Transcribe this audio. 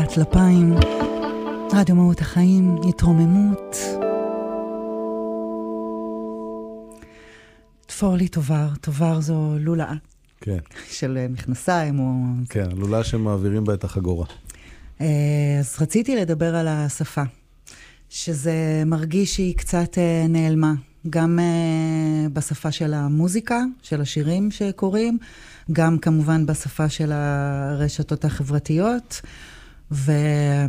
טלפיים, רדיו מהות החיים, התרוממות. תפור לי תובר, תובר זו לולאה. כן. של מכנסיים או... כן, לולה שמעבירים בה את החגורה. אז רציתי לדבר על השפה, שזה מרגיש שהיא קצת נעלמה, גם בשפה של המוזיקה, של השירים שקוראים, גם כמובן בשפה של הרשתות החברתיות,